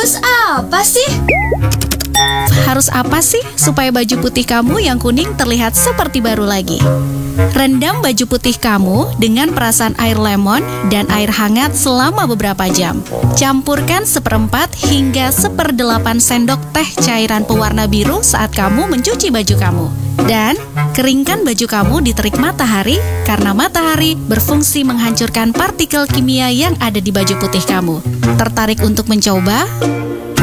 Harus apa sih? Harus apa sih supaya baju putih kamu yang kuning terlihat seperti baru lagi? Rendam baju putih kamu dengan perasan air lemon dan air hangat selama beberapa jam. Campurkan 1/4 hingga 1/8 sendok teh cairan pewarna biru saat kamu mencuci baju kamu. Dan keringkan baju kamu di terik matahari karena matahari berfungsi menghancurkan partikel kimia yang ada di baju putih kamu. Tertarik untuk mencoba?